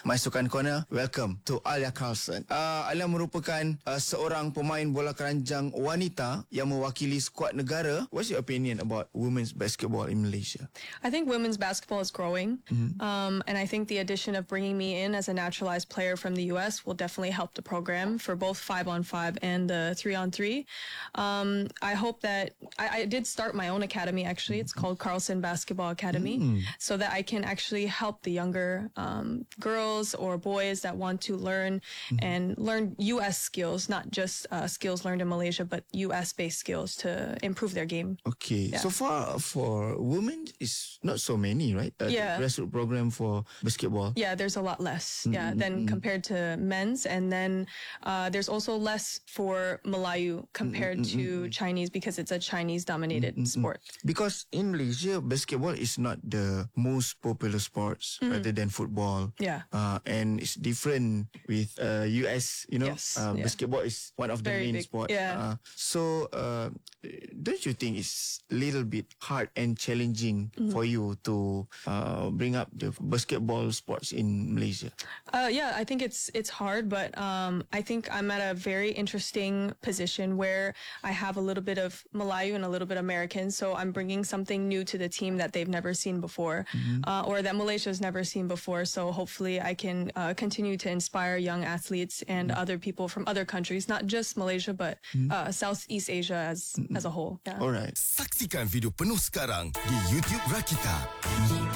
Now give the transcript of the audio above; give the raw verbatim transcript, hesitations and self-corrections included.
My Sukan Corner. Welcome to Alia Carlson. Uh, Alia merupakan uh, seorang pemain bola keranjang wanita yang mewakili skuad negara. What's your opinion about women's basketball in Malaysia? I think women's basketball is growing. Mm-hmm. um, and I think the addition of bringing me in as a naturalized player from the U S will definitely help the program for both five on five and the three on three. Um, I hope that I, I did start my own academy, actually. It's called Carlson Basketball Academy, mm. so that I can actually help the younger um, girls or boys that want to learn mm. and learn U S skills, not just uh, skills learned in Malaysia, but U S-based skills to improve their game. Okay. Yeah. So far, for women, it's not so many, right? Uh, yeah. Grassroots program for basketball. Yeah, there's a lot less, mm-hmm. yeah, than mm-hmm. compared to men's. And then uh, there's also less for Malayu compared mm-hmm. to Chinese, because it's a Chinese-dominated mm-hmm. sport. Because in Malaysia, basketball is not the most popular sports mm-hmm. rather than football. Yeah. Uh, and it's different with uh, U S, you know. Yes. Uh, yeah. Basketball is one of the Very main big. sports. Yeah. Uh, so, uh, don't you think it's a little bit hard and challenging mm-hmm. for you to uh, bring up the basketball sports in Malaysia? Uh, yeah, I think it's it's hard, but um, I think I'm at a very interesting position where I have a little bit of Malayu and a little bit American, so I'm bringing something new to the team that they've never seen before, mm-hmm. uh, or that Malaysia's never seen before. So hopefully I can uh, continue to inspire young athletes and mm-hmm. other people from other countries, not just Malaysia, but mm-hmm. uh, Southeast Asia as mm-hmm. as a whole. Yeah. All right. Saksikan video penuh sekarang di YouTube Rakita.